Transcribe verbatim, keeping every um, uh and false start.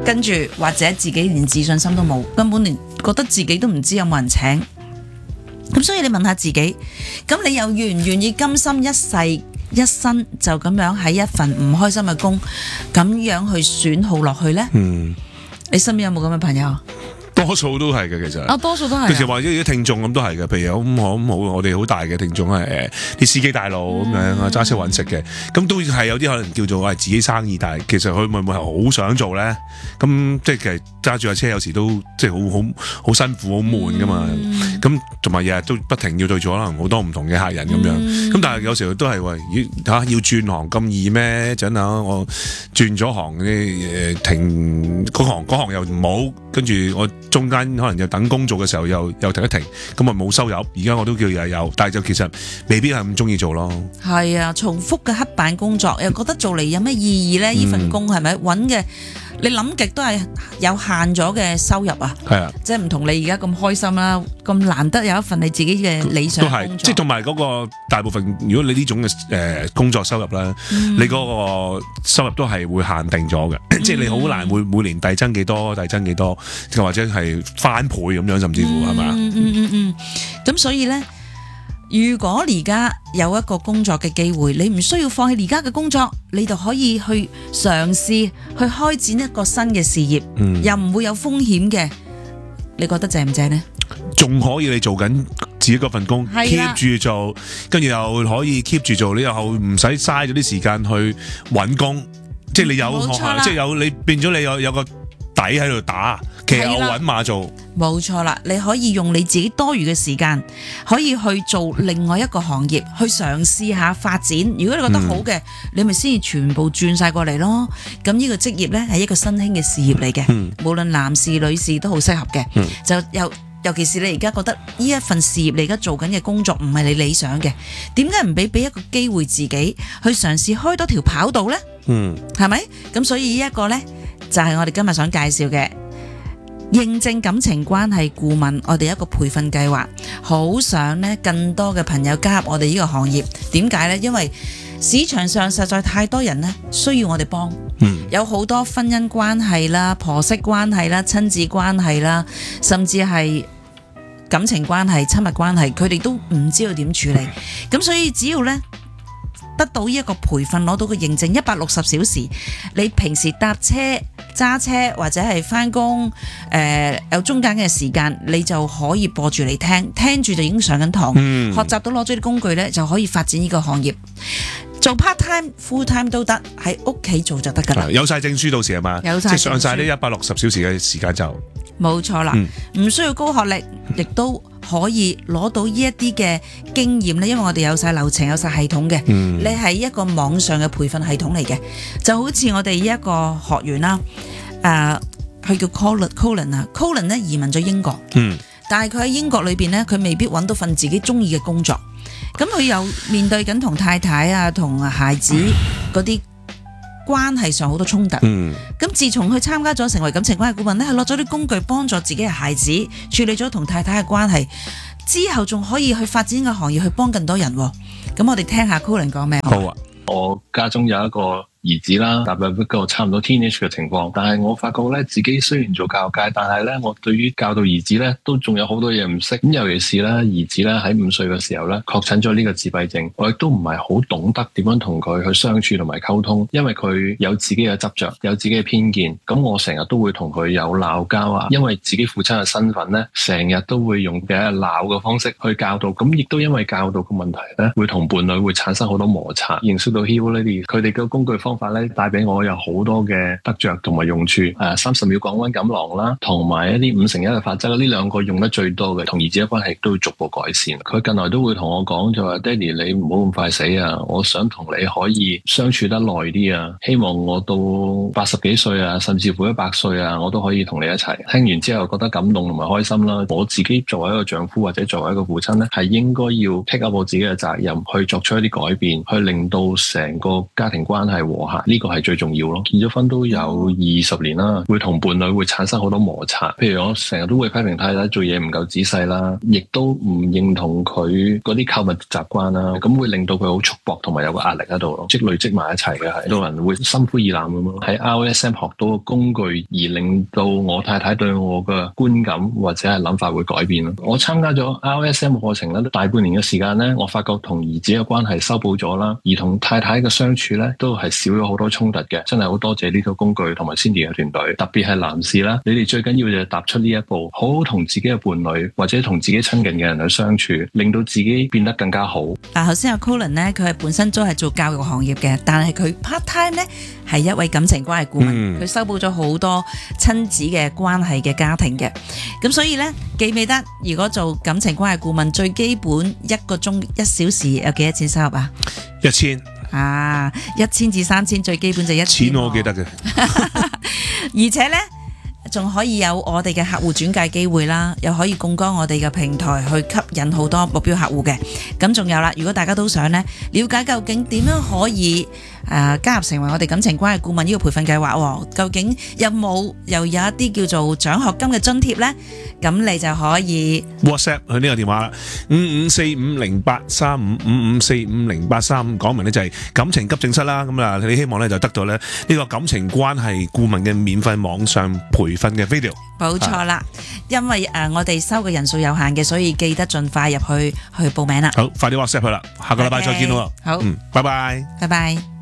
跟住或者自己連自信心都冇，根本連覺得自己都唔知有冇人請。咁所以你問下自己，咁你又願唔願意甘心一世一生就咁樣喺一份唔開心嘅工咁樣去損耗落去呢？ 嗯， 你身邊有冇咁嘅朋友？ 多數都係嘅，其實。 啊，多數都係。 其實或者啲聽眾咁都係嘅，譬如有咁好咁好，我哋好大嘅聽眾係誒啲司機大佬咁樣啊，揸車揾食嘅，咁都係有啲可能叫做係自己生意，但係其實佢會唔會係好想做咧？咁即係其實揸住架車有時都即係好好好辛苦、好悶噶嘛。咁同埋日日都不停要對住可能好多唔同嘅客人咁樣。咁、嗯、但係有時候都係話嚇要轉行咁易咩？陣啊，我轉咗行啲誒停嗰行嗰行又唔好，跟住我。中間可能又等工做嘅時候又又停一停，咁啊冇收入。而家我都叫又有，但係就其實未必係咁中意做咯。 係啊，重複嘅黑板工作又覺得做嚟有咩意義呢？呢、嗯、份工係咪揾嘅？你諗極都係有限咗嘅收入啊。係啊，即係唔同你而家咁開心啦，咁難得有一份你自己嘅理想工作。都係，即係同埋嗰個大部分，如果你呢種嘅誒、呃、工作收入啦，嗯、你嗰個收入都係會限定咗嘅，嗯、即係你好難會每年遞增幾多，遞增幾多，或者係翻倍咁樣，甚至乎係嘛？ 嗯嗯嗯嗯。咁所以咧，如果而家有一個工作嘅機會，你唔需要放棄而家嘅工作，你就可以去嘗試去開展一個新嘅事業，嗯、又唔會有風險嘅。你覺得正唔正呢？ 仲可以你做緊自己嗰份工 keep 住做，跟住又可以 keep 住做，你又唔使嘥咗啲時間去揾工，即係你有學校，即係有你變咗你有有個底喺度打，其實我揾馬做。 冇錯啦，你可以用你自己多餘嘅時間，可以去做另外一個行業，去嘗試下發展。如果你覺得好嘅，嗯、你咪先至全部轉晒過嚟咯。咁呢個職業呢，係一個新興嘅事業嚟嘅，嗯、無論男士女士都好適合嘅。嗯、就尤尤其是你而家覺得呢一份事業你而家做緊嘅工作唔係你理想嘅，點解唔俾俾一個機會自己去嘗試開多條跑道呢？嗯，係咪？咁所以呢一個呢，就係、是、我哋今日想介紹嘅。認證感情關係顧問，我哋一個培訓計劃，好想呢更多嘅朋友加入我哋呢個行業。點解呢？因為市場上實在太多人呢需要我哋幫，嗯、有好多婚姻關係啦、婆媳關係啦、親子關係啦，甚至係感情關係、親密關係，佢哋都唔知道點處理。咁所以只要呢得到呢一個培訓，攞到個認證，一百六十小時，你平時搭車、揸車或者係翻工，誒有中間嘅時間，你就可以播住嚟聽，聽住就已經上緊堂，嗯、學習到攞咗啲工具呢，就可以發展呢個行業。做 part time、full time 都得，喺屋企做就得噶啦。 有晒證書到時係嘛？有晒，即係上晒呢一百六十小時嘅時間就冇錯啦，唔、嗯、需要高學歷，亦都可以攞到呢一啲嘅經驗咧，因為我哋有晒流程，有晒系統嘅。嗯、你係一個網上嘅培訓系統嚟嘅，就好似我哋呢一個學員啦，誒、呃，佢叫 Colin 啊 ，Colin 咧移民咗英國，嗯、但係佢喺英國裏邊咧，佢未必揾到份自己中意嘅工作，咁佢又面對緊同太太啊、同孩子嗰啲關係上好多衝突。咁、嗯、自從佢參加咗成為感情關係顧問咧，係落咗啲工具幫助自己嘅孩子處理咗同太太嘅關係之後，仲可以去發展個行業去幫更多人。咁我哋聽下 Colin 講咩？ 好啊，我家中有一個兒子啦，踏入一個差唔多 teenage 嘅情況，但係我發覺咧，自己雖然做教育界，但係咧，我對於教導兒子咧，都仲有好多嘢唔識。咁尤其是咧，兒子咧喺五歲嘅時候咧，確診咗呢個自閉症，我亦都唔係好懂得點樣同佢去相處同埋溝通，因為佢有自己嘅執着，有自己嘅偏見。咁我成日都會同佢有鬧交啊，因為自己父親嘅身份咧，成日都會用嘅鬧嘅方式去教導。咁亦都因為教導嘅問題咧，會同伴侶會產生好多摩擦。認識到 Heal 呢啲佢哋嘅工具方法咧，帶俾我有好多嘅得着同埋用處。誒，三十秒降溫錦囊啦，同埋一啲五成一嘅法則啦，呢兩個用得最多嘅，同兒子嘅關係都會逐步改善。佢近來都會同我講，就話爹哋你唔好咁快死啊，我想同你可以相處得耐啲啊，希望我到八十幾歲啊，甚至乎一百歲啊，我都可以同你一齊。聽完之後覺得感動同埋開心啦。我自己作為一個丈夫或者作為一個父親咧，係應該要 pick up 我自己嘅責任，去作出一啲改變，去令到成個家庭關係和諧，呢個係最重要咯。結咗婚都有二十年啦，會同伴侶會產生好多摩擦。譬如我成日都會批評太太做嘢唔夠仔細啦，亦都唔認同佢嗰啲購物習慣啦，咁會令到佢好束縛同埋有個壓力喺度咯，積累積埋一齊嘅係，到人會心灰意冷咁咯。喺 R S M 學到個工具而令到我太太對我嘅觀感或者係諗法會改變咯。我參加咗 R S M 課程咧，大半年嘅時間咧，我發覺同兒子嘅關係修補咗啦，而同太太嘅相處咧都係少咗好多衝突嘅。真係好多謝呢套工具同埋 Cindy 嘅團隊，特別係男士啦，你哋最緊要就係踏出呢一步，好好同自己嘅伴侶或者同自己親近嘅人去相處，令到自己變得更加好。 嗱，頭先阿 Colin 咧，佢係本身都係做教育行業嘅，但係佢 part time 咧係一位感情關係顧問，佢、嗯、修補咗好多親子嘅關係嘅家庭嘅。咁所以咧，記唔記得如果做感情關係顧問，最基本一個鐘一小時有幾多錢收入啊？ 一千啊，一千至三千，最基本就一千。 錢我記得嘅， 而且咧。仲可以有我哋嘅客戶轉介機會啦，又可以槓桿我哋嘅平台去吸引好多目標客戶嘅。咁仲有啦，如果大家都想呢了解究竟點樣可以誒、呃、加入成為我哋感情關係顧問呢個培訓計劃喎，究竟有冇又有一啲叫做獎學金嘅津貼呢？咁你就可以 WhatsApp 去呢個電話啦，五五四五零八三五五五四五零八三五，講明呢就係感情急症室啦。咁啊，你希望呢就得到咧呢個感情關係顧問嘅免費網上培訓嘅 video。 冇錯啦，因為誒、呃、我哋收嘅人數有限嘅，所以記得盡快入去去報名啦。 好，快啲 WhatsApp 去啦，下個禮拜再見咯。 好， 嗯，拜拜， 拜拜。